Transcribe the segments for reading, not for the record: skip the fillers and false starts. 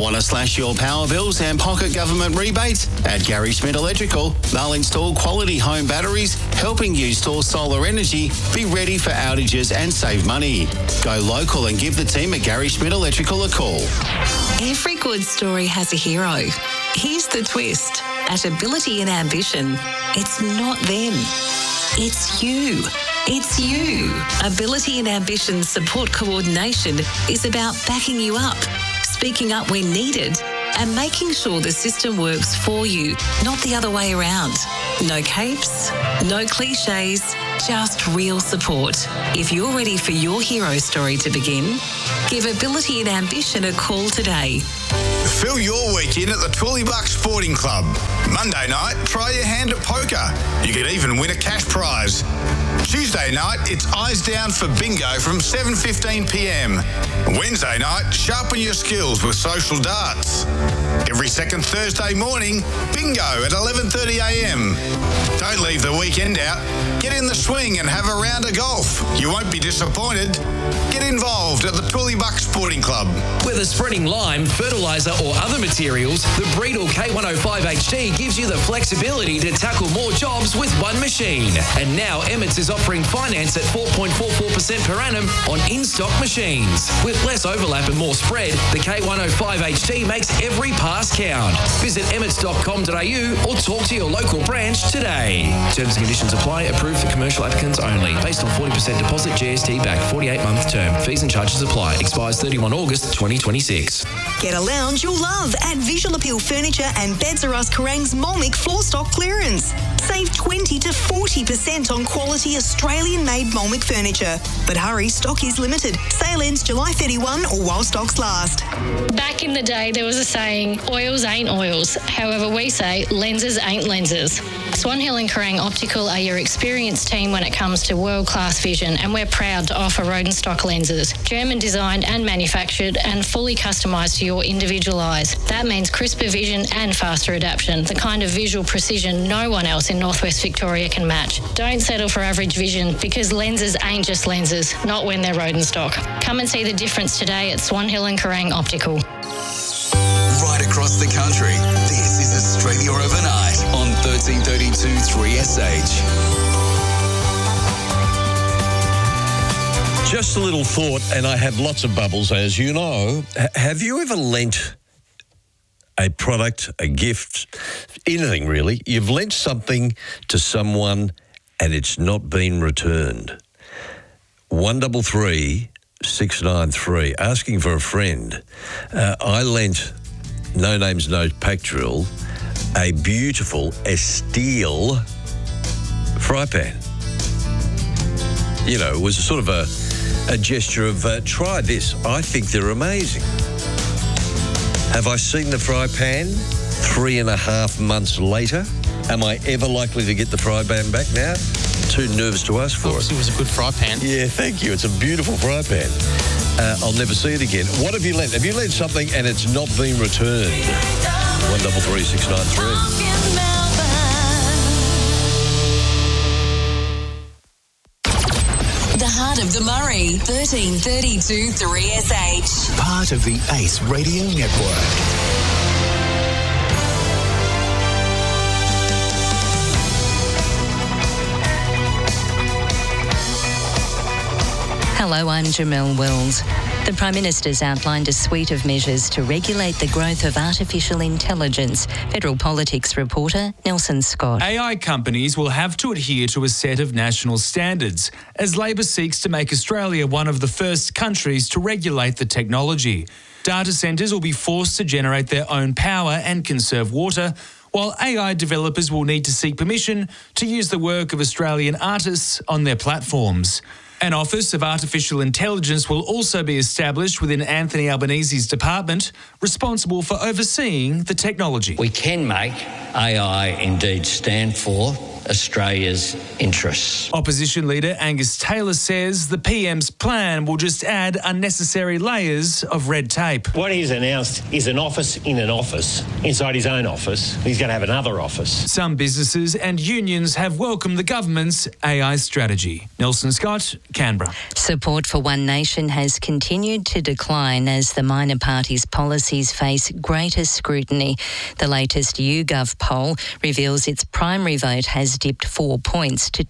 Want to slash your power bills and pocket government rebates? At Gary Schmidt Electrical, they'll install quality home batteries, helping you store solar energy, be ready for outages and save money. Go local and give the team at Gary Schmidt Electrical a call. Every good story has a hero. Here's the twist. At Ability and Ambition, it's not them. It's you. It's you. Ability and Ambition support coordination is about backing you up, speaking up when needed, and making sure the system works for you, not the other way around. No capes, no cliches, just real support. If you're ready for your hero story to begin, give Ability and Ambition a call today. Fill your weekend at the Twillybuck Sporting Club. Monday night, try your hand at poker. You could even win a cash prize. Tuesday night, it's eyes down for bingo from 7:15pm. Wednesday night, sharpen your skills with social darts. Every second Thursday morning, bingo at 11:30am. Don't leave the weekend out. Get in the swing and have a round of golf. You won't be disappointed. Get involved at the Twillybuck Sporting Club. Whether spreading lime, fertiliser or other materials, the Breedle K105HT gives you the flexibility to tackle more jobs with one machine. And now Emmets is offering finance at 4.44% per annum on in-stock machines. With less overlap and more spread, the K105HT makes every pass count. Visit emmets.com.au or talk to your local branch today. Terms and conditions apply. Approved for commercial applicants only. Based on 40% deposit, GST back, 48-month term. Fees and charges apply. Expires 31 August 2026. Get a lounge you'll love at Visual Appeal Furniture and Beds R Us Kerrang's Molmick floor stock clearance. Save 20 to 40% on quality Australian-made Molmick furniture. But hurry, stock is limited. Sale ends July 31 or while stocks last. Back in the day, there was a saying, oils ain't oils. However, we say lenses ain't lenses. Swan Hill and Kerrang Optical are your experienced team when it comes to world-class vision, and we're proud to offer Rodenstock lenses, German designed and manufactured and fully customised to your individual eyes. That means crisper vision and faster adaptation, the kind of visual precision no one else in Northwest Victoria can match. Don't settle for average vision, because lenses ain't just lenses, not when they're Rodenstock. Come and see the difference today at Swan Hill and Kerrang Optical. Right across the country, this is Australia Overnight on 1332 3SH. Just a little thought, and I have lots of bubbles, as you know. Have you ever lent a product, a gift, anything really? You've lent something to someone and it's not been returned. 133 693, asking for a friend. I lent No Names No Pack Drill a beautiful Estil fry pan. You know, it was sort of a gesture of try this. I think they're amazing. Have I seen the fry pan 3.5 months later? Am I ever likely to get the fry pan back now? Too nervous to ask for it. It was a good fry pan. Yeah, thank you. It's a beautiful fry pan. I'll never see it again. What have you lent? Have you lent something and it's not been returned? 133 693. The Heart of the Murray, 1332 3SH. Part of the Ace Radio Network. Hello, I'm Jamelle Wells. The Prime Minister's outlined a suite of measures to regulate the growth of artificial intelligence. Federal Politics reporter Nelson Scott. AI companies will have to adhere to a set of national standards as Labor seeks to make Australia one of the first countries to regulate the technology. Data centres will be forced to generate their own power and conserve water, while AI developers will need to seek permission to use the work of Australian artists on their platforms. An Office of Artificial Intelligence will also be established within Anthony Albanese's department, responsible for overseeing the technology. We can make AI indeed stand for Australia's interests. Opposition leader Angus Taylor says the PM's plan will just add unnecessary layers of red tape. What he's announced is an office in an office. Inside his own office, he's going to have another office. Some businesses and unions have welcomed the government's AI strategy. Nelson Scott, Canberra. Support for One Nation has continued to decline as the minor party's policies face greater scrutiny. The latest YouGov poll reveals its primary vote has dipped 4 points to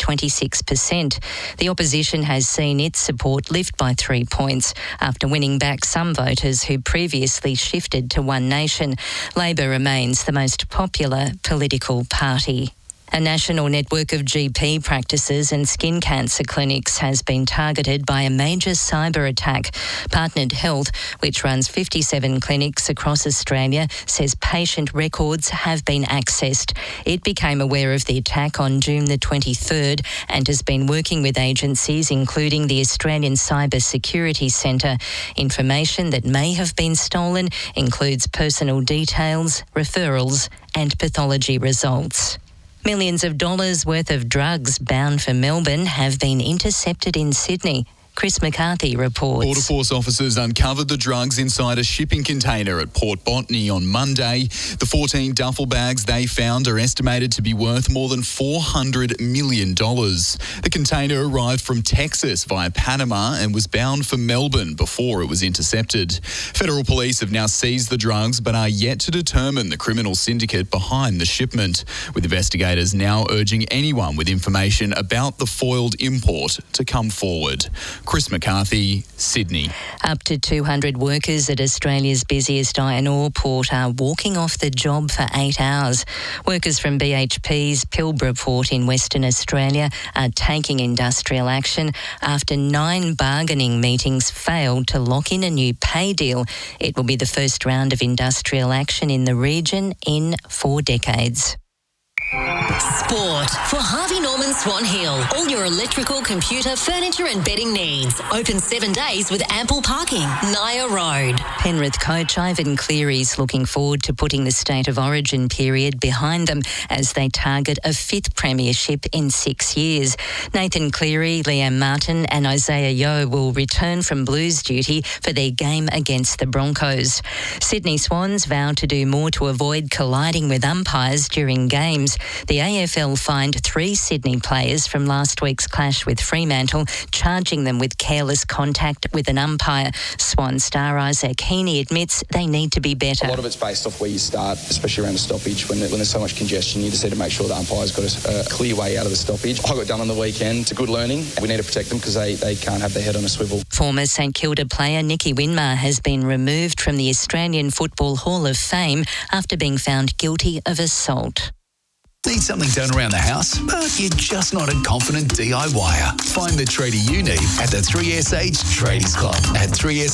26%. The opposition has seen its support lift by 3 points after winning back some voters who previously shifted to One Nation. Labor remains the most popular political party. A national network of GP practices and skin cancer clinics has been targeted by a major cyber attack. Partnered Health, which runs 57 clinics across Australia, says patient records have been accessed. It became aware of the attack on June the 23rd and has been working with agencies including the Australian Cyber Security Centre. Information that may have been stolen includes personal details, referrals and pathology results. Millions of dollars worth of drugs bound for Melbourne have been intercepted in Sydney. Chris McCarthy reports. Border Force officers uncovered the drugs inside a shipping container at Port Botany on Monday. The 14 duffel bags they found are estimated to be worth more than $400 million. The container arrived from Texas via Panama and was bound for Melbourne before it was intercepted. Federal police have now seized the drugs but are yet to determine the criminal syndicate behind the shipment, with investigators now urging anyone with information about the foiled import to come forward. Chris McCarthy, Sydney. Up to 200 workers at Australia's busiest iron ore port are walking off the job for 8 hours. Workers from BHP's Pilbara port in Western Australia are taking industrial action after 9 bargaining meetings failed to lock in a new pay deal. It will be the first round of industrial action in the region in 4 decades. Sport for Harvey Norman Swan Hill. All your electrical, computer, furniture and bedding needs. Open 7 days with ample parking. Naya Road. Penrith coach Ivan Cleary's looking forward to putting the State of Origin period behind them as they target a 5th premiership in 6 years. Nathan Cleary, Liam Martin and Isaiah Yeo will return from Blues duty for their game against the Broncos. Sydney Swans vow to do more to avoid colliding with umpires during games. The AFL fined 3 Sydney players from last week's clash with Fremantle, charging them with careless contact with an umpire. Swan star Isaac Heaney admits they need to be better. A lot of it's based off where you start, especially around a stoppage. When there's so much congestion, you just need to make sure the umpire's got a clear way out of the stoppage. I got done on the weekend. It's a good learning. We need to protect them because they can't have their head on a swivel. Former St Kilda player Nicky Winmar has been removed from the Australian Football Hall of Fame after being found guilty of assault. Need something done around the house, but you're just not a confident DIYer? Find the tradie you need at the 3SH Tradies Club at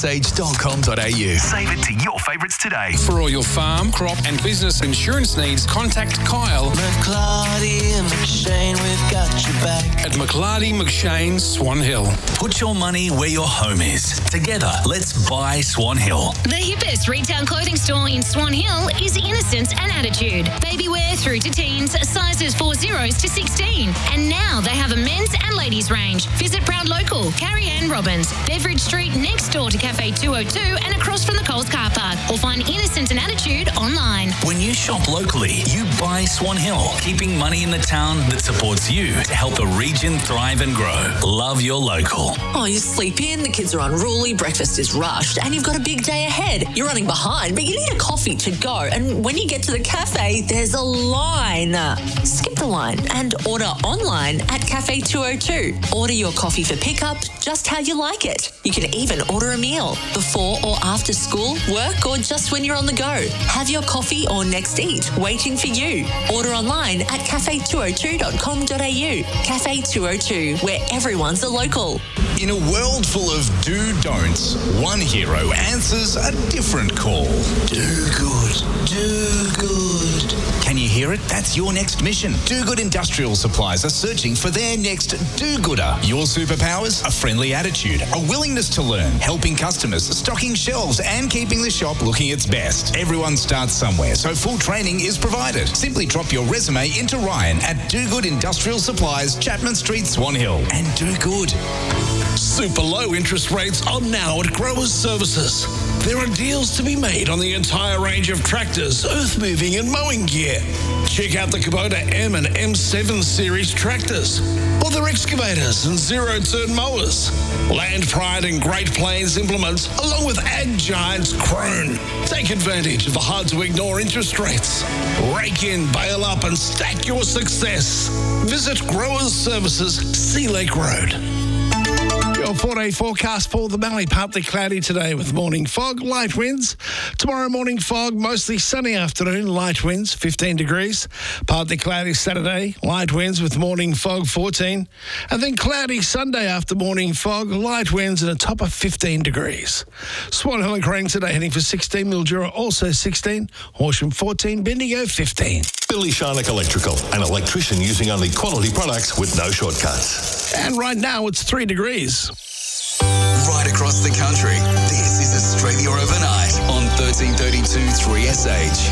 3sh.com.au. Save it to your favourites today. For all your farm, crop and business insurance needs, contact Kyle. McClarty and McShane, we've got your back. At McClarty McShane, Swan Hill. Put your money where your home is. Together, let's buy Swan Hill. The hippest retail clothing store in Swan Hill is Innocence and Attitude. Baby wear through to teens, sizes 40s to 16. And now they have a men's and ladies range. Visit Proud Local, Carrie Ann Robbins, Beveridge Street next door to Cafe 202 and across from the Coles car park. Or find Innocence and Attitude online. When you shop locally, you buy Swan Hill, keeping money in the town that supports you to help the region thrive and grow. Love your local. Oh, you sleep in, the kids are unruly, breakfast is rushed, and you've got a big day ahead. You're running behind, but you need a coffee to go. And when you get to the cafe, there's a line. Skip the line and order online at Cafe 202. Order your coffee for pickup just how you like it. You can even order a meal before or after school, work, or just when you're on the go. Have your coffee or next eat waiting for you. Order online at cafe202.com.au. Cafe 202, where everyone's a local. In a world full of do-don'ts, one hero answers a different call. Do good, do good. Can you hear it? That's your next mission. Do Good Industrial Supplies are searching for their next do-gooder. Your superpowers? A friendly attitude, a willingness to learn, helping customers, stocking shelves and keeping the shop looking its best. Everyone starts somewhere, so full training is provided. Simply drop your resume into Ryan at Do Good Industrial Supplies, Chapman Street, Swan Hill, and do good. Super low interest rates are now at Growers Services. There are deals to be made on the entire range of tractors, earth moving and mowing gear. Check out the Kubota M and M7 series tractors, or their excavators and zero-turn mowers. Land Pride and Great Plains implements, along with Ag Giants Krone. Take advantage of the hard-to-ignore interest rates. Rake in, bail up and stack your success. Visit Growers Services, Sea Lake Road. Your 4-day forecast for the Mallee. Partly cloudy today with morning fog, light winds. Tomorrow morning fog, mostly sunny afternoon, light winds, 15 degrees. Partly cloudy Saturday, light winds with morning fog, 14. And then cloudy Sunday after morning fog, light winds and a top of 15 degrees. Swan Hill and Crane today heading for 16. Mildura also 16. Horsham 14. Bendigo 15. Billy Sharnock Electrical, an electrician using only quality products with no shortcuts. And right now it's 3 degrees. Right across the country, this is Australia Overnight on 1332 3SH.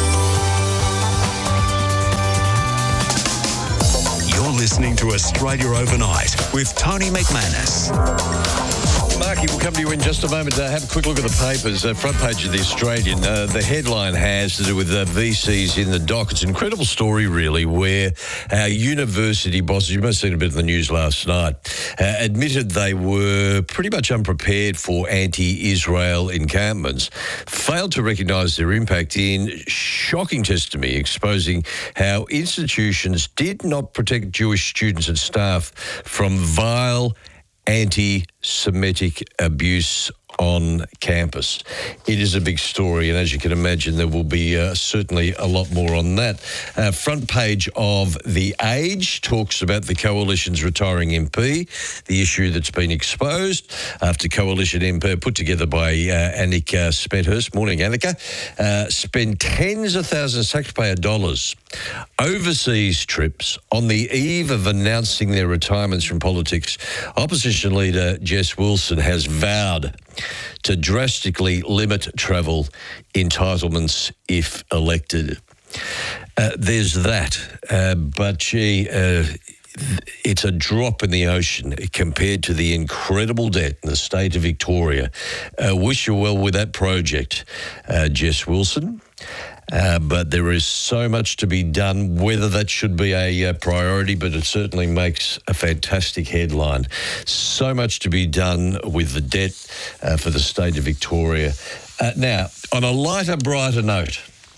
You're listening to Australia Overnight with Tony McManus. Marky, we'll come to you in just a moment. Have a quick look at the papers. Front page of The Australian. The headline has to do with VCs in the dock. It's an incredible story, really, where our university bosses, you must have seen a bit of the news last night, admitted they were pretty much unprepared for anti-Israel encampments, failed to recognise their impact in shocking testimony exposing how institutions did not protect Jewish students and staff from vile anti-Semitic abuse on campus. It is a big story, and as you can imagine, there will be certainly a lot more on that. Front page of The Age talks about the Coalition's retiring MP, the issue that's been exposed after Coalition MP, put together by Annika Smethurst. Morning, Annika. Spend tens of thousands of taxpayer dollars overseas trips on the eve of announcing their retirements from politics. Opposition leader Jess Wilson has vowed to drastically limit travel entitlements if elected. There's that, but gee, it's a drop in the ocean compared to the incredible debt in the state of Victoria. Wish you well with that project, Jess Wilson. But there is so much to be done, whether that should be a priority, but it certainly makes a fantastic headline. So much to be done with the debt for the state of Victoria. Now, on a lighter, brighter note,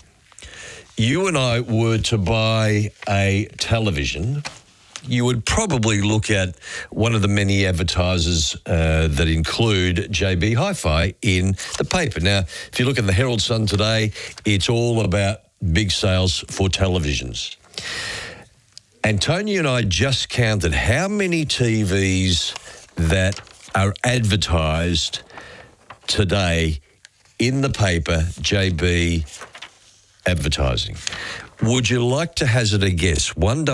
you and I were to buy a television, you would probably look at one of the many advertisers that include JB Hi-Fi in the paper. Now, if you look at the Herald Sun today, it's all about big sales for televisions. And Tony and I just counted how many TVs that are advertised today in the paper, JB advertising. Would you like to hazard a guess?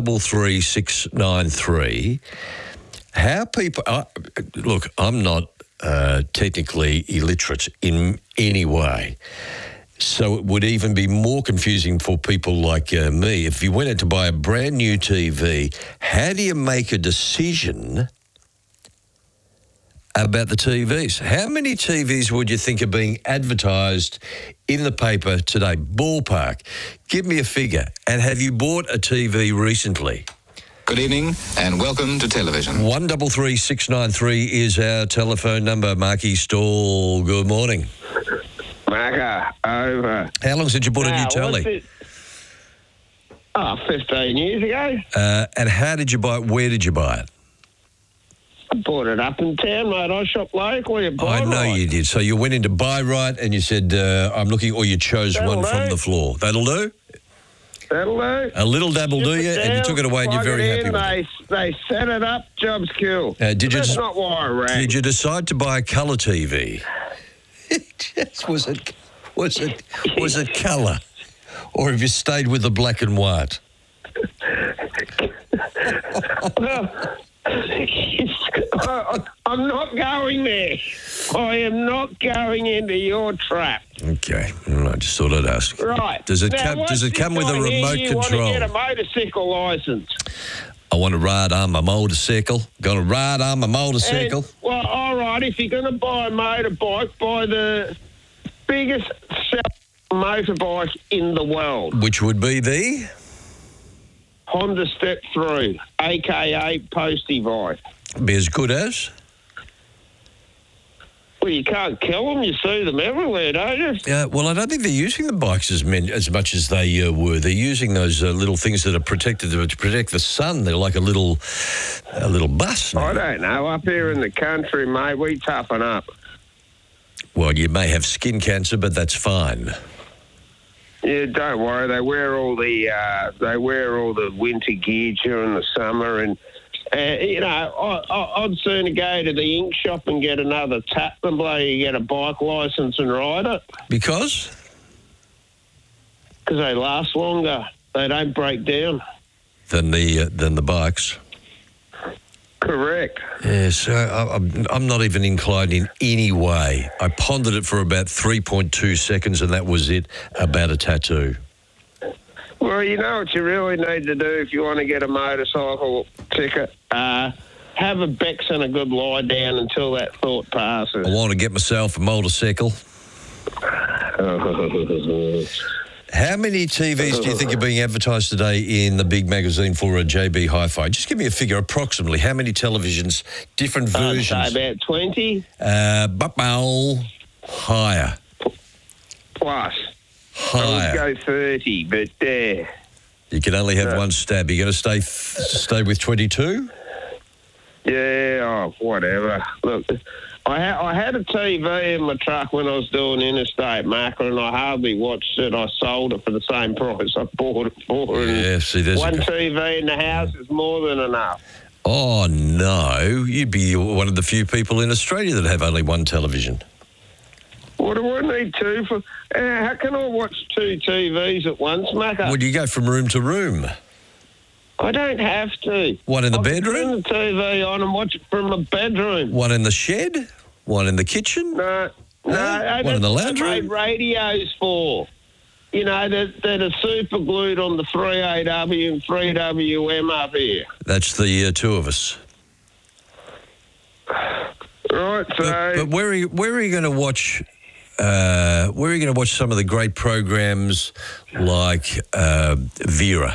133693. How people... look, I'm not technically illiterate in any way. So it would even be more confusing for people like me. If you went out to buy a brand new TV, how do you make a decision about the TVs? How many TVs would you think are being advertised in the paper today? Ballpark. Give me a figure. And have you bought a TV recently? Good evening and welcome to television. 133693 is our telephone number. Marky Stall, good morning. Marker, over. How long since you bought a new telly? 15 years ago. And how did you buy it? Where did you buy it? I bought it up in town, mate. I shop locally at Buy I know Right. you did. So you went into Buy Right and you said, I'm looking, or you chose That'll one do. from the floor. That'll do? That'll do. A little dabble, do you? And you took it away and you're very happy with it. They set it up, job's cool. That's not why I rang. Did you decide to buy a colour TV? Was it colour? Or have you stayed with the black and white? Well, I'm not going there. I am not going into your trap. Okay, I just thought I'd ask. Right. Does it Now, come with a remote you control? Want to get a motorcycle licence? I want to ride on my motorcycle. Going to ride on my motorcycle. Well, all right. If you're going to buy a motorbike, buy the biggest motorbike in the world. Which would be the? Honda Step 3, a.k.a. Postie bike. Be as good as? Well, you can't kill them. You see them everywhere, don't you? Yeah. Well, I don't think they're using the bikes as much as they were. They're using those little things that are protected to protect the sun. They're like a little bus. Now. I don't know. Up here in the country, mate, we toughen up. Well, you may have skin cancer, but that's fine. Yeah, don't worry. They wear all the winter gear during the summer, and I'd sooner go to the ink shop and get another tap than bloody get a bike licence and ride it. Because? Because they last longer. They don't break down. Than the bikes. Correct. Yeah, so I'm not even inclined in any way. I pondered it for about 3.2 seconds, and that was it about a tattoo. Well, you know what you really need to do if you want to get a motorcycle ticket? Have a Bex and a good lie down until that thought passes. I want to get myself a motorcycle. How many TVs do you think are being advertised today in the big magazine for a JB Hi-Fi? Just give me a figure, approximately. How many televisions, different versions? I'd say about 20. Higher. Plus. Higher. I would go 30, but there. You can only have one stab. You're going to stay with 22? Yeah, whatever. Look, I had a TV in my truck when I was doing interstate macro, and I hardly watched it. I sold it for the same price I bought it for. Yeah, see, there's one TV in the house is more than enough. Oh, no. You'd be one of the few people in Australia that have only one television. What do I need two for? How can I watch two TVs at once, Macca? Would you go from room to room? I don't have to. One in the bedroom? Turn the TV on and watch it from the bedroom. One in the shed? One in the kitchen? No. One in the lounge room? Radios for, that are super glued on the 3AW and 3WM up here. That's the two of us. Right, so... But where are you going to watch... where are you going to watch some of the great programs like Vera?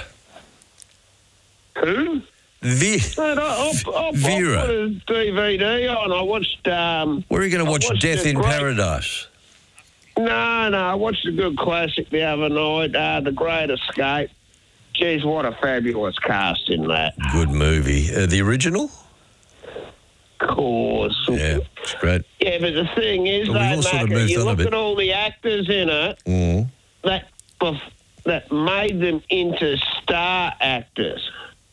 Who? I'll Vera. put a DVD on. I watched... where are you going to watch Death in Paradise? No, I watched a good classic the other night, The Great Escape. Geez, what a fabulous cast in that. Good movie. The original? Of course. Yeah, it's great. Yeah, but the thing is, you look at all the actors in it that made them into star actors.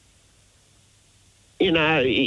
You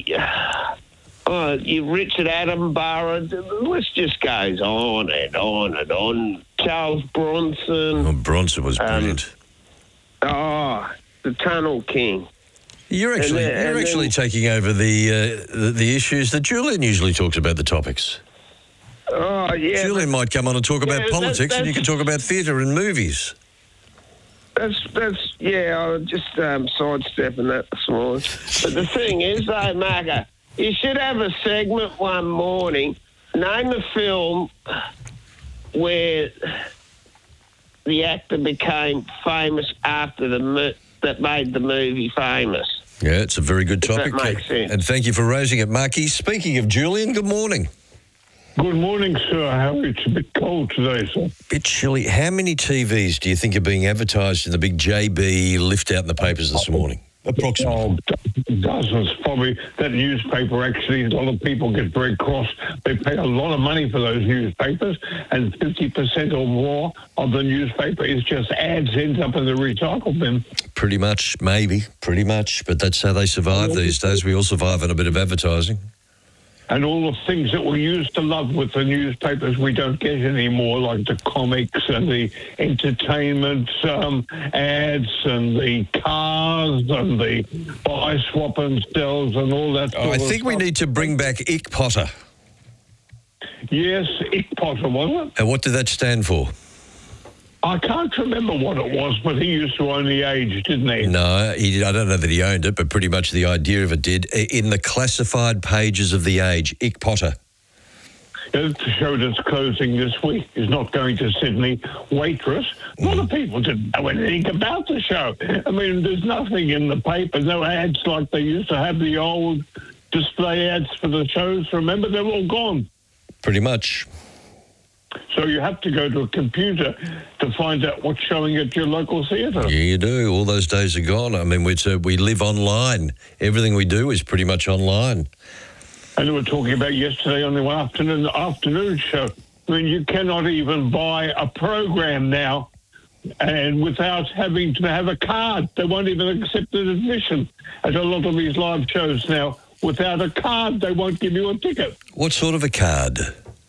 Richard Attenborough, the list just goes on and on and on. Charles Bronson. Oh, Bronson was brilliant. The Tunnel King. You're actually taking over the issues that Julian usually talks about, the topics. Oh, yeah. Julian might come on and talk about politics, and you can talk about theatre and movies. I was just sidestepping that this morning. But the thing is, though, Marco, you should have a segment one morning, name a film where the actor became famous after that made the movie famous. Yeah, it's a very good topic. That makes sense. And thank you for raising it, Marky. Speaking of Julian, good morning. Good morning, sir. How it's a bit cold today, sir. Bit chilly. How many TVs do you think are being advertised in the big JB lift out in the papers this morning? approximately? Dozens, probably. That newspaper, actually, a lot of people get very cross. They pay a lot of money for those newspapers, and 50% or more of the newspaper is just ads, ends up in the recycle bin. Pretty much, maybe. Pretty much. But that's how they survive these days. We all survive on a bit of advertising. And all the things that we used to love with the newspapers we don't get anymore, like the comics and the entertainment ads and the cars and the buy, swap and sells and all that sort I of think we stuff. need to bring back Ick Potter. Yes, Ick Potter, wasn't it? And what did that stand for? I can't remember what it was, but he used to own The Age, didn't he? No, he did. I don't know that he owned it, but pretty much the idea of it did. In the classified pages of The Age, Ick Potter. The show that's closing this week is not going to Sydney. Waitress. A lot of people didn't know anything about the show. I mean, there's nothing in the paper, no ads like they used to have, the old display ads for the shows. Remember, they're all gone. Pretty much. So you have to go to a computer to find out what's showing at your local theatre. Yeah, you do. All those days are gone. I mean, we live online. Everything we do is pretty much online. And we were talking about yesterday on the afternoon show. I mean, you cannot even buy a program now and without having to have a card. They won't even accept an admission at a lot of these live shows now. Without a card, they won't give you a ticket. What sort of a card?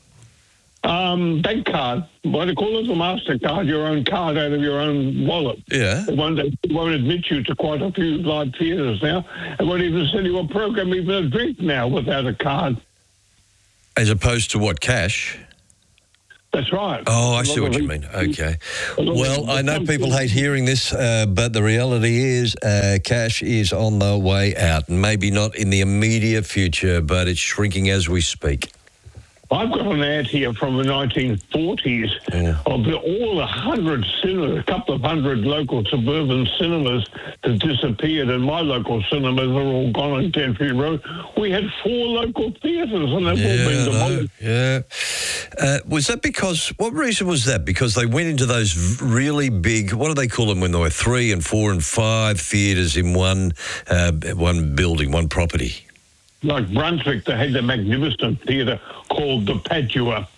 Bank card. What do you call it? A MasterCard, your own card out of your own wallet. Yeah. They won't admit you to quite a few live theatres now. They won't even send you a program, even a drink now, without a card. As opposed to what, cash? That's right. Oh, I see what you mean. Okay. Well, I know people hate hearing this, but the reality is cash is on the way out. Maybe not in the immediate future, but it's shrinking as we speak. I've got an ad here from the 1940s of all 100 cinemas, a couple of hundred local suburban cinemas that disappeared, and my local cinemas are all gone on Tenfield Road. We had 4 local theatres, and they've all been demolished. Yeah. Was that because, what reason was that? Because they went into those really big, what do they call them when there were 3 and 4 and 5 theatres in one building, one property? Like Brunswick, they had the magnificent theatre called the Padua.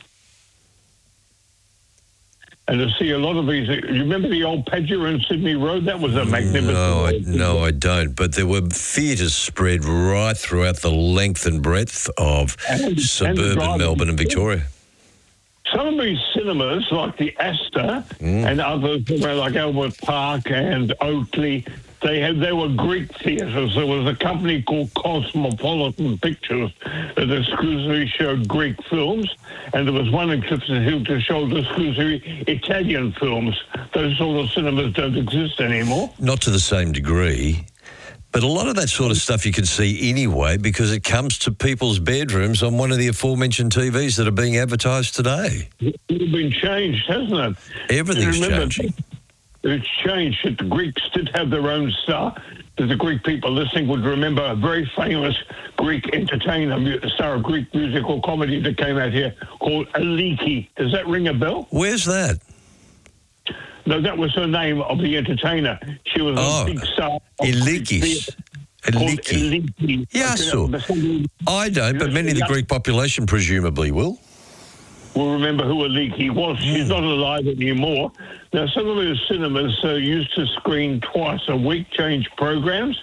And to see a lot of these, you remember the old Padua in Sydney Road? That was a magnificent. No, I don't. But there were theatres spread right throughout the length and breadth of suburban Melbourne and Victoria. Some of these cinemas, like the Astor and others, like Albert Park and Oakley, they were Greek theatres. There was a company called Cosmopolitan Pictures that exclusively showed Greek films, and there was one in Clifton Hill that showed exclusively Italian films. Those sort of cinemas don't exist anymore. Not to the same degree. But a lot of that sort of stuff you can see anyway because it comes to people's bedrooms on one of the aforementioned TVs that are being advertised today. It's been changed, hasn't it? Everything's changing. It's changed. The Greeks did have their own star. The Greek people listening would remember a very famous Greek entertainer, star of Greek musical comedy that came out here called Aliki. Does that ring a bell? Where's that? No, that was her name of the entertainer. She was a big star. Elikis. Eliki. Yeah, so I don't, but many of the Greek population presumably will. Will remember who Aliki was. She's not alive anymore. Now, some of those cinemas used to screen twice a week, change programs.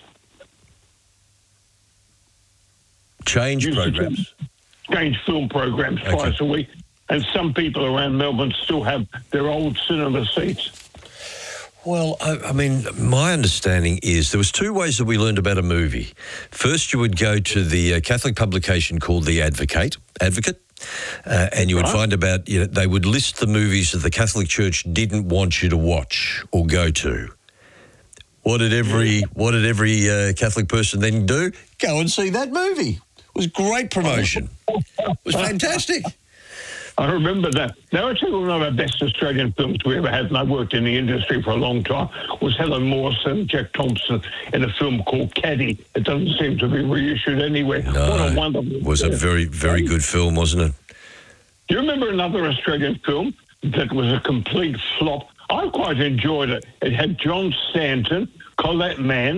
Change film programs twice a week. And some people around Melbourne still have their old cinema seats. Well, I mean, my understanding is there was 2 ways that we learned about a movie. First, you would go to the Catholic publication called The Advocate, and you would find about, they would list the movies that the Catholic Church didn't want you to watch or go to. What did every Catholic person then do? Go and see that movie. It was great promotion. It was fantastic. I remember that. Now, actually, one of our best Australian films we ever had, and I worked in the industry for a long time, was Helen Morse and Jack Thompson in a film called Caddy. It doesn't seem to be reissued anywhere. No, what a wonderful it was a very, very good film, wasn't it? Do you remember another Australian film that was a complete flop? I quite enjoyed it. It had John Stanton, Colette Mann,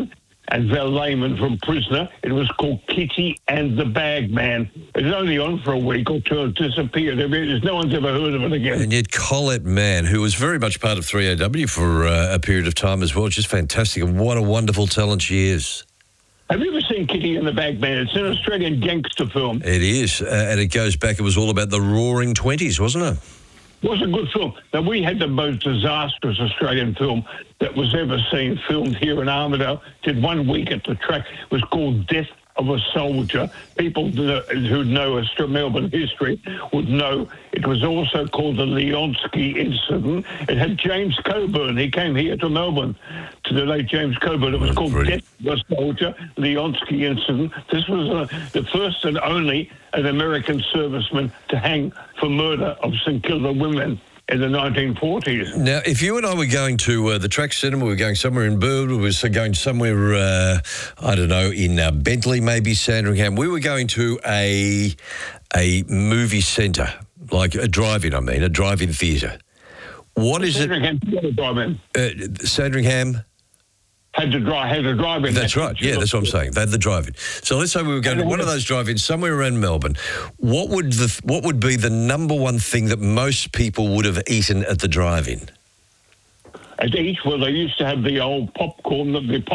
and Val Lehman from Prisoner. It was called Kitty and the Bagman. It was only on for a week or two. It disappeared. No one's ever heard of it again. And yet Colette Mann, who was very much part of 3AW for a period of time as well, just fantastic. And what a wonderful talent she is. Have you ever seen Kitty and the Bagman? It's an Australian gangster film. It is. And it goes back, it was all about the Roaring 20s, wasn't it? It was a good film. Now, we had the most disastrous Australian film that was ever seen, filmed here in Armidale. Did 1 week at the track. It was called Death of a Soldier. People who know Melbourne history would know it was also called the Leonsky Incident. It had James Coburn. He came here to Melbourne, to the late James Coburn. It was called Death of a Soldier, Leonsky Incident. This was the first and only an American serviceman to hang for murder of St Kilda women in the 1940s. Now, if you and I were going to the Track Cinema, we were going somewhere in Burwood, we were going somewhere, I don't know, in Bentley, maybe Sandringham, we were going to a movie centre, like a drive-in, a drive-in theatre. What is Sandringham, it? Sandringham had to drive in. That's right. Yeah, that's what I'm saying. They had the drive-in. So let's say we were going to one of those drive-ins somewhere around Melbourne. What would be the number one thing that most people would have eaten at the drive-in? At each, well, they used to have the old popcorn,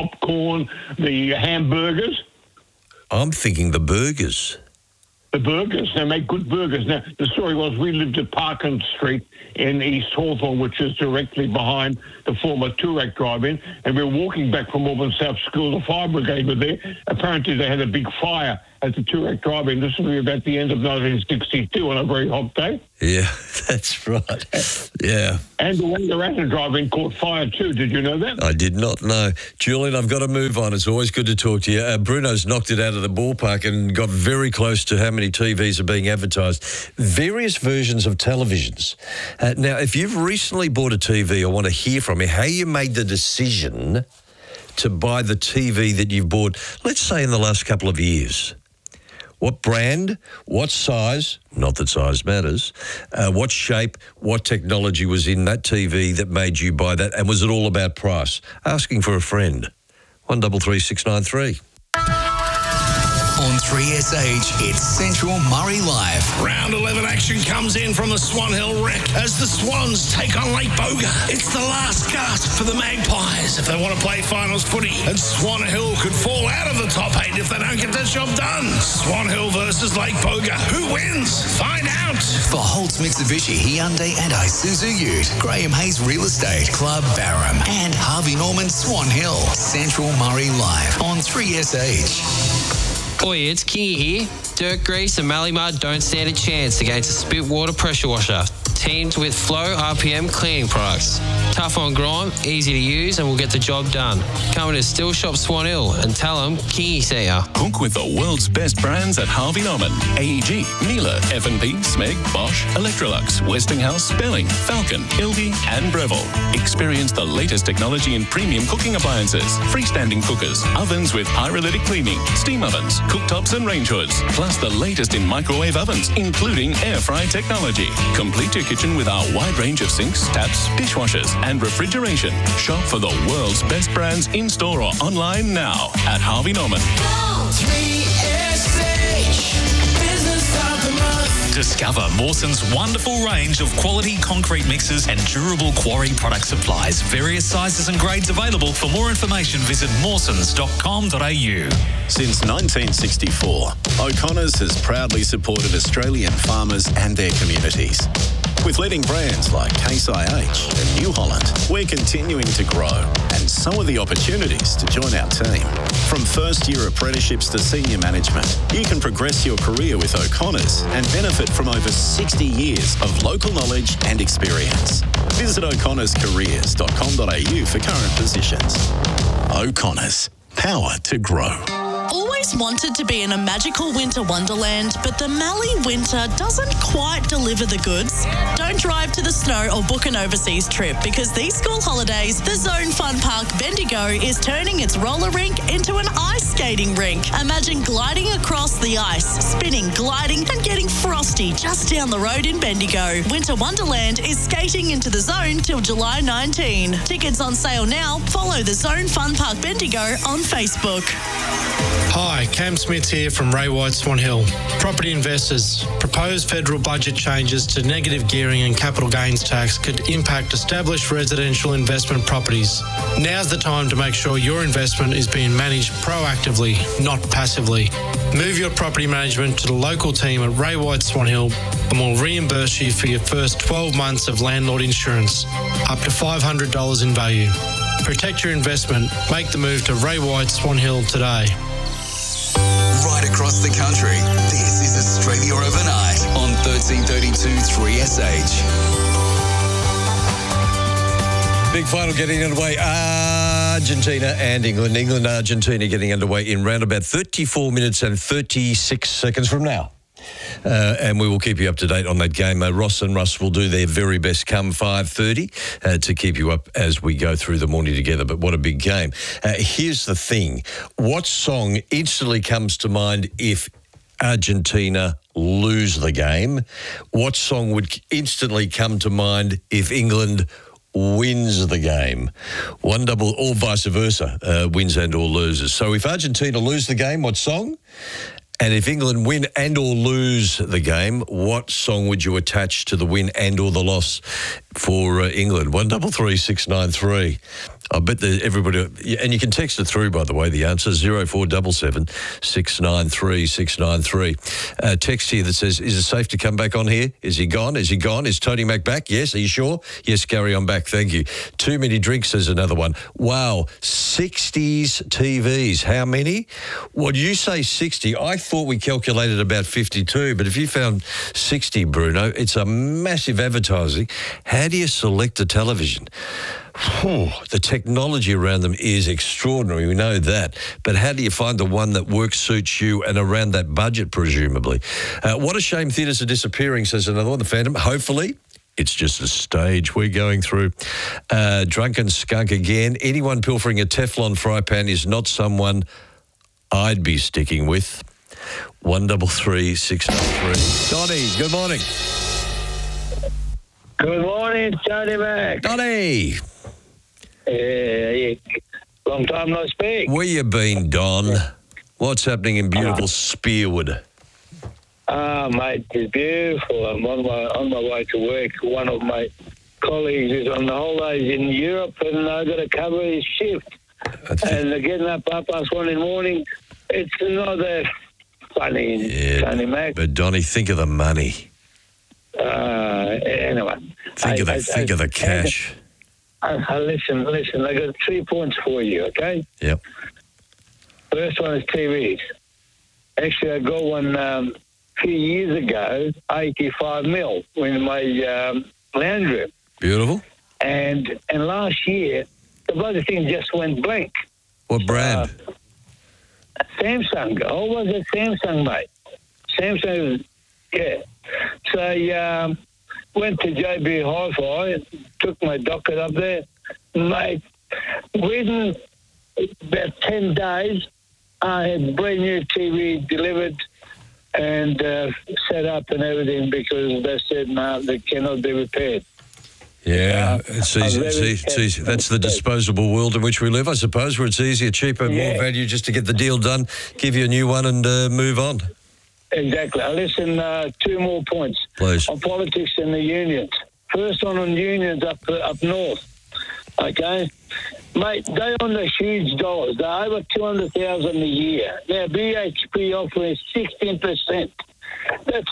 the hamburgers. I'm thinking the burgers. The burgers. They make good burgers. Now, the story was we lived at Parkins Street in East Hawthorne, which is directly behind the former Toorak drive-in, and we were walking back from Auburn South School. The fire brigade were there. Apparently, they had a big fire at the Toorak drive-in. This will be about the end of 1962 on a very hot day. Yeah, that's right. Yeah. And the Wangaratta drive-in caught fire too. Did you know that? I did not know. Julian, I've got to move on. It's always good to talk to you. Bruno's knocked it out of the ballpark and got very close to how many TVs are being advertised. Various versions of televisions. Now, if you've recently bought a TV, I want to hear from you how you made the decision to buy the TV that you've bought, let's say in the last couple of years. What brand, what size, not that size matters, what shape, what technology was in that TV that made you buy that, and was it all about price? Asking for a friend. 133693. On 3SH, it's Central Murray Live. Round 11 action comes in from the Swan Hill Rec as the Swans take on Lake Boga. It's the last gasp for the Magpies if they want to play finals footy. And Swan Hill could fall out of the top 8 if they don't get the job done. Swan Hill versus Lake Boga. Who wins? Find out. For Holtz Mitsubishi, Hyundai and Isuzu Ute, Graham Hayes Real Estate, Club Barham, and Harvey Norman Swan Hill. Central Murray Live on 3SH. Oi, it's Kingy here. Dirt grease and mallee mud don't stand a chance against a spit water pressure washer. Teamed with Flow RPM cleaning products. Tough on grime, easy to use, and will get the job done. Come to Still Shop Swan Hill and tell them Kingy sent ya. Cook with the world's best brands at Harvey Norman. AEG, Miele, F&P, Smeg, Bosch, Electrolux, Westinghouse, Belling, Falcon, Ilby and Breville. Experience the latest technology in premium cooking appliances, freestanding cookers, ovens with pyrolytic cleaning, steam ovens, cooktops and range hoods, plus the latest in microwave ovens, including air fry technology. Complete your kitchen with our wide range of sinks, taps, dishwashers and refrigeration. Shop for the world's best brands in-store or online now at Harvey Norman. 3SH Business of the Month. Discover Mawson's wonderful range of quality concrete mixes and durable quarry product supplies. Various sizes and grades available. For more information, visit mawsons.com.au. Since 1964, O'Connor's has proudly supported Australian farmers and their communities. With leading brands like Case IH and New Holland, we're continuing to grow, and so are the opportunities to join our team. From first-year apprenticeships to senior management, you can progress your career with O'Connor's and benefit from over 60 years of local knowledge and experience. Visit o'connorscareers.com.au for current positions. O'Connor's, power to grow. Always always wanted to be in a magical winter wonderland, but the Mallee winter doesn't quite deliver the goods? Don't drive to the snow or book an overseas trip, because these school holidays, the Zone Fun Park Bendigo is turning its roller rink into an ice skating rink. Imagine gliding across the ice, spinning, gliding and getting frosty just down the road in Bendigo. Winter Wonderland is skating into the Zone till July 19. Tickets on sale now. Follow the Zone Fun Park Bendigo on Facebook. Hi, Cam Smith here from Ray White Swan Hill. Property investors, proposed federal budget changes to negative gearing and capital gains tax could impact established residential investment properties. Now's the time to make sure your investment is being managed proactively, not passively. Move your property management to the local team at Ray White Swan Hill and we'll reimburse you for your first 12 months of landlord insurance, up to $500 in value. Protect your investment. Make the move to Ray White Swan Hill today. Right across the country, this is Australia Overnight on 1332 3SH. Big final getting underway. Argentina and England. England and Argentina getting underway in round about 34 minutes and 36 seconds from now. And we will keep you up to date on that game. Ross and Russ will do their very best come 5:30 to keep you up as we go through the morning together. But what a big game. Here's the thing. What song instantly comes to mind if Argentina lose the game? What song would instantly come to mind if England wins the game? One double or vice versa, wins and or loses. So if Argentina lose the game, what song? And if England win and or lose the game, what song would you attach to the win and or the loss for England? 133 693. I bet that everybody, and you can text it through, by the way, the answer 0477 693 693. Text here that says, is it safe to come back on here? Is he gone? Is he gone? Is Tony Mac back? Yes. Are you sure? Yes, Gary, I'm back. Thank you. Too many drinks, says another one. Wow. 60s TVs. How many? Well, you say 60. I thought we calculated about 52, but if you found 60, Bruno, it's a massive advertising. How do you select a television? The technology around them is extraordinary. We know that. But how do you find the one that works, suits you, and around that budget, presumably? What a shame theatres are disappearing, says another one. The Phantom. Hopefully, it's just a stage we're going through. Drunken skunk again. Anyone pilfering a Teflon fry pan is not someone I'd be sticking with. 133 693. Donnie, good morning. Good morning, Tony Mac. Donnie. Yeah, long time no speak. Where you been, Don? What's happening in beautiful Spearwood? Mate, it's beautiful. I'm on my way to work. One of my colleagues is on the holidays in Europe, and I've got to cover his shift. And they're getting up 1:30 in the morning. It's not that funny, Tony Mac. But Donnie, think of the money. Anyway, think of the cash. Listen. I got 3 points for you. Okay. Yep. First one is TVs. Actually, I got one a few years ago, 85 mil in my lounge room. Beautiful. And last year, the bloody thing just went blank. What brand? Samsung. Always a Samsung, mate. Samsung, yeah. So went to JB Hi-Fi, took my docket up there. Mate, within about 10 days, I had brand new TV delivered and set up and everything because they said, no, they cannot be repaired. Yeah, it's easy. That's the disposable world in which we live, I suppose, where it's easier, cheaper, more value just to get the deal done, give you a new one and move on. Exactly. Listen, 2 more points. Please. On politics and the unions. First one on unions up north. Okay? Mate, they own the huge dollars. They're over $200,000 a year. Now, BHP offering 16%. That's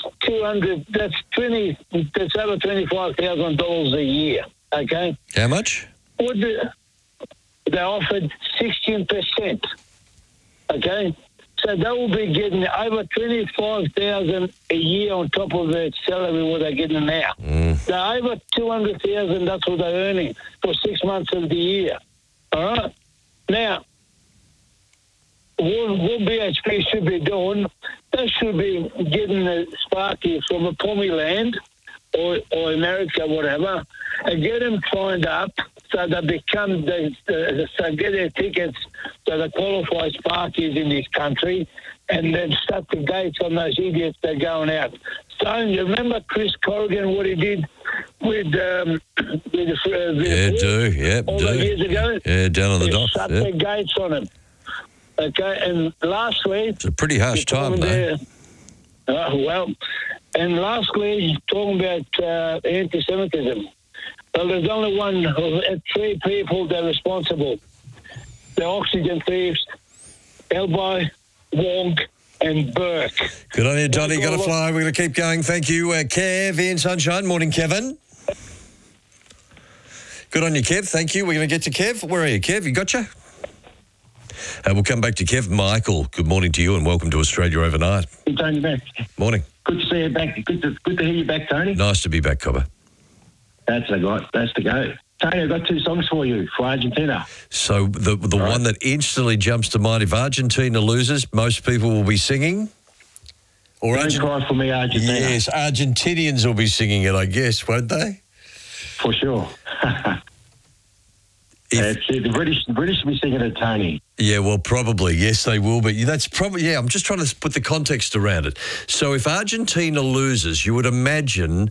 that's over $25,000 a year. Okay? How much? They offered 16%. Okay? So they will be getting over $25,000 a year on top of their salary what they're getting now. They're over $200,000. That's what they're earning for 6 months of the year. All right. Now, what BHP should be doing, they should be getting the Sparky from a Pommy land or America, whatever, and get them signed up so they become, so get their tickets so they qualify Sparkies in this country, and then shut the gates on those idiots that are going out. So you remember Chris Corrigan, what he did with those years ago? Yeah, down on the dock. Shut the gates on him. Okay, and last week... It's a pretty harsh time, though. And last week, talking about anti-Semitism. Well, there's only three people that are responsible. The oxygen thieves, Elbow, Wong, and Burke. Good on you, Donny. Got to fly. We're going to keep going. Thank you, Kev in Sunshine. Morning, Kevin. Good on you, Kev. Thank you. We're going to get to Kev. Where are you, Kev? You gotcha? We'll come back to Kev. Michael, good morning to you and welcome to Australia Overnight. Good Tony back. Morning. Good to see you back. Good to hear you back, Tony. Nice to be back, Cobber. That's the go. Tony, I've got 2 songs for you for Argentina. So the one that instantly jumps to mind, if Argentina loses, most people will be singing? Or Don't cry for me, Argentina. Yes, Argentinians will be singing it, I guess, won't they? For sure. The British will be singing it, Tony. Yeah, well, probably. Yes, they will. But that's probably, I'm just trying to put the context around it. So if Argentina loses, you would imagine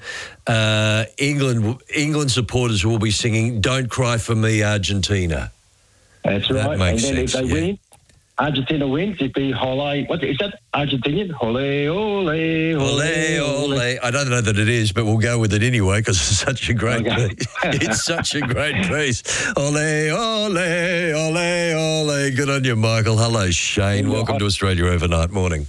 England supporters will be singing "Don't Cry for Me, Argentina." That's that right. Makes and then sense, if they win, Argentina wins, it'd be Hole. What is that? Argentinian? Ole, ole, ole, ole, ole. I don't know that it is, but we'll go with it anyway because it's such a great piece. It's such a great piece. Ole, ole, ole, ole. Good on you, Michael. Hello, Shane. Welcome to Australia Overnight. Morning.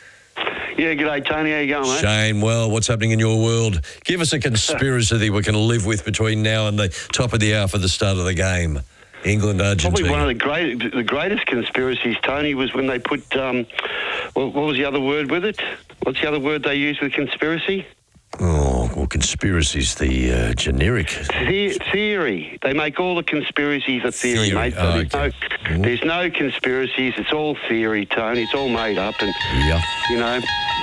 Yeah, g'day, Tony. How you going, mate? Shane, well, what's happening in your world? Give us a conspiracy that we can live with between now and the top of the hour for the start of the game. England, Argentina. Probably one of the greatest conspiracies, Tony, was when they put, what was the other word with it? What's the other word they used with conspiracy? Oh, well, conspiracy's the generic. Theory. They make all the conspiracies a theory, mate. So there's no conspiracies. It's all theory, Tony. It's all made up, and you know,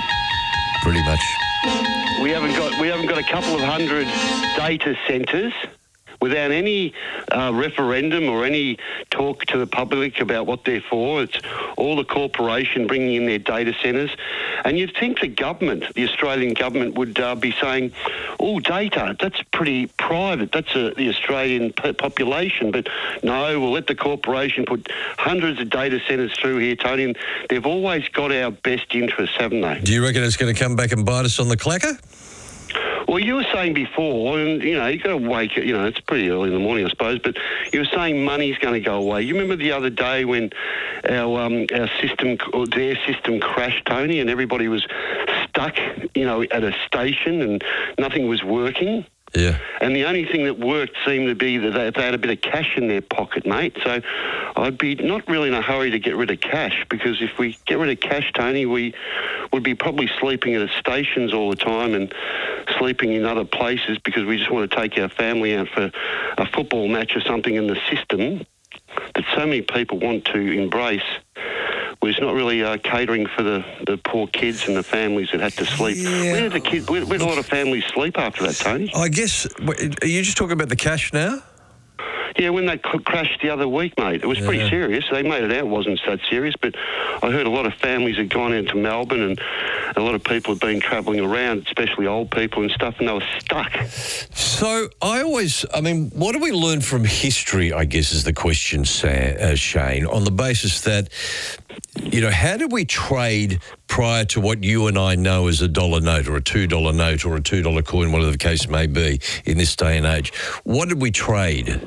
pretty much. We haven't got a couple of hundred data centres without any referendum or any talk to the public about what they're for. It's all the corporation bringing in their data centres. And you'd think the government, the Australian government, would be saying, oh, data, that's pretty private. That's the Australian population. But no, we'll let the corporation put hundreds of data centres through here, Tony, and they've always got our best interests, haven't they? Do you reckon it's going to come back and bite us on the clacker? Well, you were saying before, and, you know, you've got to wake, you know, it's pretty early in the morning, I suppose, but you were saying money's going to go away. You remember the other day when our system, or their system crashed, Tony, and everybody was stuck, you know, at a station and nothing was working? Yeah. And the only thing that worked seemed to be that they had a bit of cash in their pocket, mate. So I'd be not really in a hurry to get rid of cash, because if we get rid of cash, Tony, we would be probably sleeping at stations all the time and sleeping in other places because we just want to take our family out for a football match or something, in the system that so many people want to embrace was not really catering for the poor kids and the families that had to sleep. Yeah. Where did a lot of families sleep after that, Tony? I guess, are you just talking about the cash now? Yeah, when they crashed the other week, mate, it was pretty serious. They made it out it wasn't that serious, but I heard a lot of families had gone into Melbourne and a lot of people had been travelling around, especially old people and stuff, and they were stuck. So what do we learn from history, I guess, is the question, Shane, on the basis that, you know, how did we trade prior to what you and I know as a dollar note or a $2 note or a $2 coin, whatever the case may be in this day and age? What did we trade?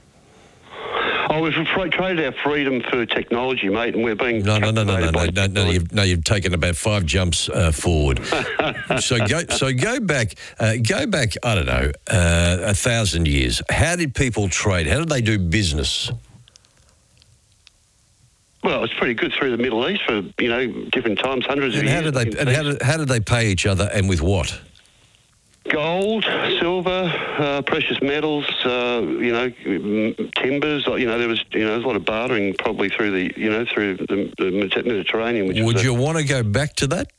Oh, we've traded our freedom for technology, mate, and we're being... No, you've taken about 5 jumps forward. So go back, I don't know, 1,000 years. How did people trade? How did they do business? Well, it's pretty good through the Middle East for, you know, different times, hundreds of years. How did they pay each other, and with what? Gold, silver, precious metals, timbers. There's a lot of bartering probably through the Mediterranean. Would you want to go back to that?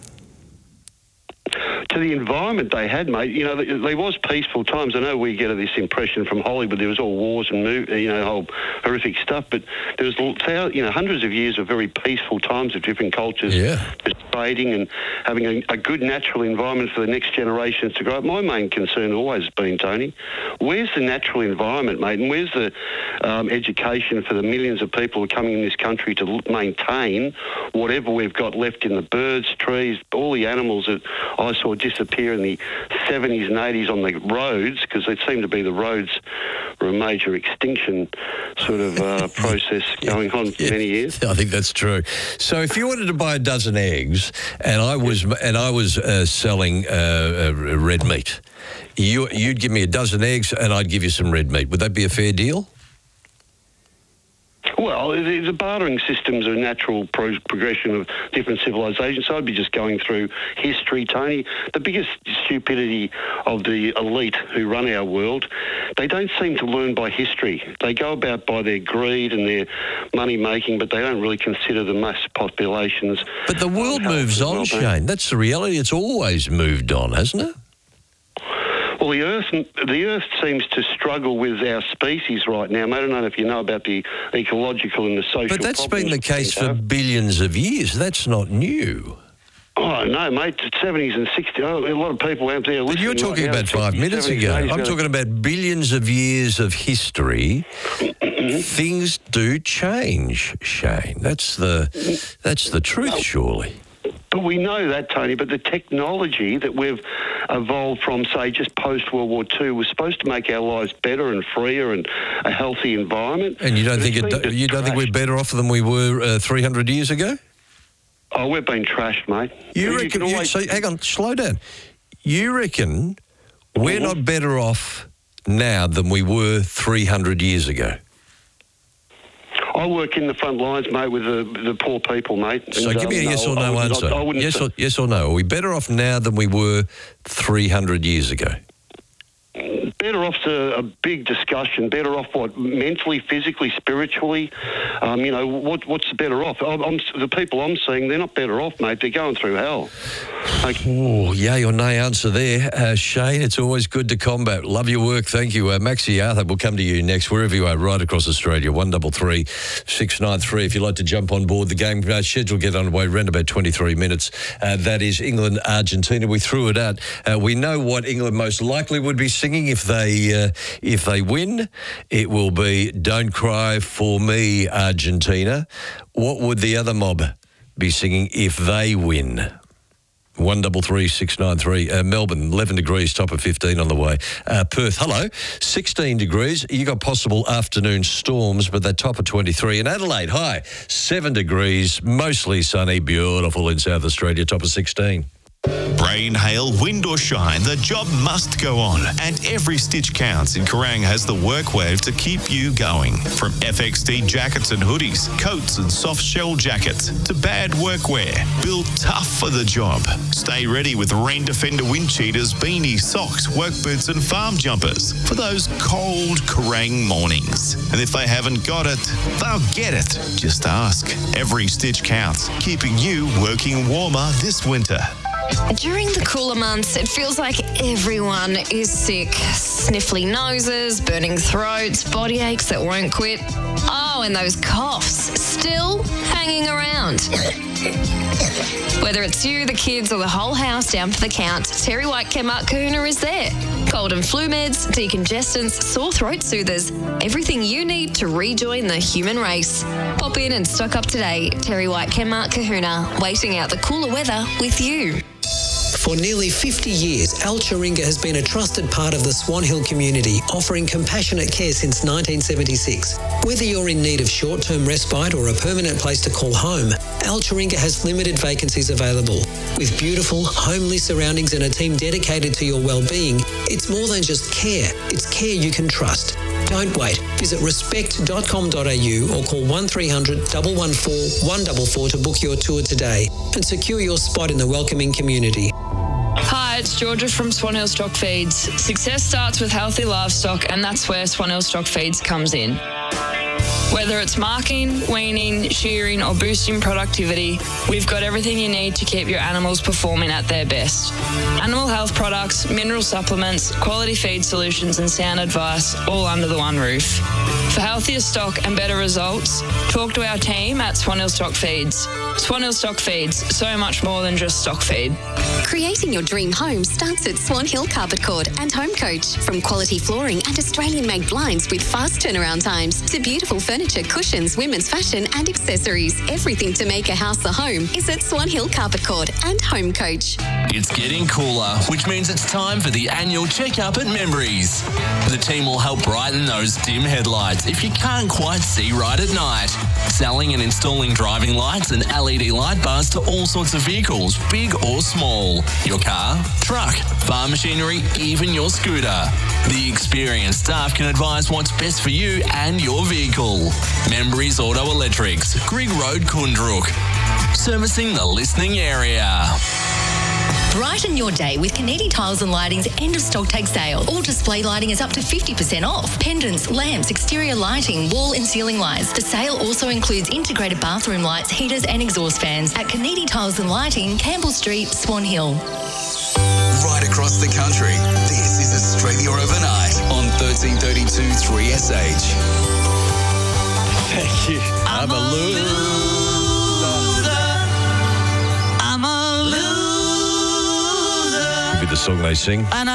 To the environment they had, mate. There was peaceful times. I know we get this impression from Hollywood. There was all wars and whole horrific stuff. But there was hundreds of years of very peaceful times of different cultures, just trading and having a good natural environment for the next generations to grow up. My main concern always been, Tony, where's the natural environment, mate, and where's the education for the millions of people who are coming in this country to maintain whatever we've got left in the birds, trees, all the animals that I saw disappear in the 70s and 80s on the roads, because it seemed to be the roads were a major extinction sort of process going on for many years. I think that's true. So if you wanted to buy a dozen eggs and I was selling red meat, you'd give me a dozen eggs and I'd give you some red meat. Would that be a fair deal? Well, the bartering system's a natural progression of different civilizations. So I'd be just going through history, Tony. The biggest stupidity of the elite who run our world, they don't seem to learn by history. They go about by their greed and their money-making, but they don't really consider the mass populations. But the world moves on, Shane. That's the reality. It's always moved on, hasn't it? Well, the Earth seems to struggle with our species right now. I don't know if you know about the ecological and the social But that's problems been the case for billions of years. That's not new. Oh, no, mate. The 70s and 60s. A lot of people out there listening. But you're talking right now, about 5 minutes ago. I'm talking about billions of years of history. Things do change, Shane. That's the truth, surely. But we know that, Tony, but the technology that we've evolved from, say, just post-World War II was supposed to make our lives better and freer and a healthy environment. And you don't think we're better off than we were 300 years ago? Oh, we've been trashed, mate. Hang on, slow down. You reckon we're not better off now than we were 300 years ago? I work in the front lines, mate, with the poor people, mate. So give me a yes or no answer. Yes or no. Are we better off now than we were 300 years ago? Better off's a big discussion. Better off what? Mentally, physically, spiritually? What's better off? The people I'm seeing, they're not better off, mate. They're going through hell. Oh, yay or nay answer there. Shane, it's always good to combat. Love your work. Thank you. Maxie Arthur will come to you next, wherever you are, right across Australia. 133 693. If you'd like to jump on board the game, schedule get underway around about 23 minutes. That is England, Argentina. We threw it out. We know what England most likely would be singing if they win. It will be "Don't Cry for Me, Argentina." What would the other mob be singing if they win? 133 693. Melbourne, 11 degrees, top of 15 on the way. Perth, hello, 16 degrees. You got possible afternoon storms, but they're top of 23. And Adelaide, hi, 7 degrees, mostly sunny, beautiful in South Australia, top of 16. Rain, hail, wind or shine, the job must go on. And every stitch counts in Kerrang has the workwear to keep you going. From FXD jackets and hoodies, coats and soft shell jackets, to bad workwear, built tough for the job. Stay ready with Rain Defender wind cheaters, beanies, socks, work boots and farm jumpers for those cold Kerrang mornings. And if they haven't got it, they'll get it. Just ask. Every stitch counts, keeping you working warmer this winter. During the cooler months, it feels like everyone is sick. Sniffly noses, burning throats, body aches that won't quit. Oh, and those coughs still hanging around. Whether it's you, the kids, or the whole house down for the count, Terry White Kmart Kahuna is there. Cold and flu meds, decongestants, sore throat soothers, everything you need to rejoin the human race. Pop in and stock up today. Terry White Kmart Kahuna, waiting out the cooler weather with you. For nearly 50 years, Al Chiringa has been a trusted part of the Swan Hill community, offering compassionate care since 1976. Whether you're in need of short-term respite or a permanent place to call home, Al Chiringa has limited vacancies available. With beautiful, homely surroundings and a team dedicated to your well-being, it's more than just care. It's care you can trust. Don't wait. Visit respect.com.au or call 1300 114 144 to book your tour today and secure your spot in the welcoming community. Hi, it's Georgia from Swan Hill Stock Feeds. Success starts with healthy livestock, and that's where Swan Hill Stock Feeds comes in. Whether it's marking, weaning, shearing or boosting productivity, we've got everything you need to keep your animals performing at their best. Animal health products, mineral supplements, quality feed solutions and sound advice all under the one roof. For healthier stock and better results, talk to our team at Swan Hill Stock Feeds. Swan Hill Stock Feeds, so much more than just stock feed. Creating your dream home starts at Swan Hill Carpet Cord and Home Coach. From quality flooring and Australian-made blinds with fast turnaround times to beautiful furniture, cushions, women's fashion and accessories. Everything to make a house a home is at Swan Hill Carpet Cord and Home Coach. It's getting cooler, which means it's time for the annual checkup at Memories. The team will help brighten those dim headlights if you can't quite see right at night. Selling and installing driving lights and LED light bars to all sorts of vehicles, big or small. Your car, truck, farm machinery, even your scooter. The experienced staff can advise what's best for you and your vehicle. Memories Auto Electrics, Grigg Road, Kundrook. Servicing the listening area. Brighten your day with Canidi Tiles and Lighting's end of stock take sale. All display lighting is up to 50% off. Pendants, lamps, exterior lighting, wall and ceiling lights. The sale also includes integrated bathroom lights, heaters and exhaust fans at Canidi Tiles and Lighting, Campbell Street, Swan Hill. Right across the country, this is Australia Overnight on 1332 3SH. Thank you. I'm a loser. I'm a loser. Could be the song they sing.